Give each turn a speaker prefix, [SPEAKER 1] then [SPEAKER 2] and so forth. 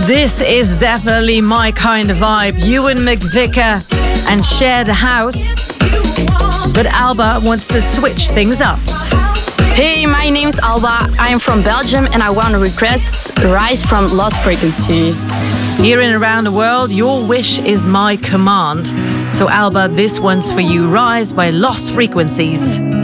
[SPEAKER 1] This is definitely my kind of vibe. Ewan McVicker and Share the House. But Alba wants to switch things up.
[SPEAKER 2] Hey, my name's Alba. I'm from Belgium and I want to request Rise from Lost Frequency.
[SPEAKER 1] Here and around the world, your wish is my command. So Alba, this one's for you. Rise by Lost Frequencies.